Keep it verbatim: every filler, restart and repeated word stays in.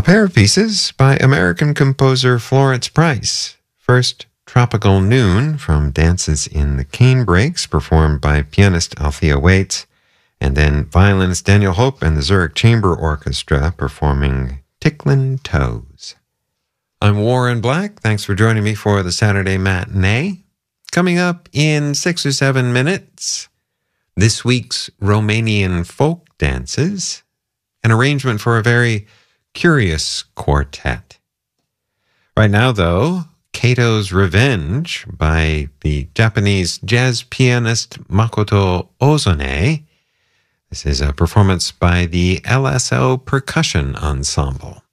pair of pieces by American composer Florence Price. First, Tropical Noon from Dances in the Canebrakes, performed by pianist Althea Waits, and then violinist Daniel Hope and the Zurich Chamber Orchestra performing Ticklin' Toes. I'm Warren Black. Thanks for joining me for the Saturday Matinee. Coming up in six or seven minutes, this week's Romanian folk dances, an arrangement for a very curious quartet. Right now, though, Kato's Revenge by the Japanese jazz pianist Makoto Ozone. This is a performance by the L S O Percussion Ensemble.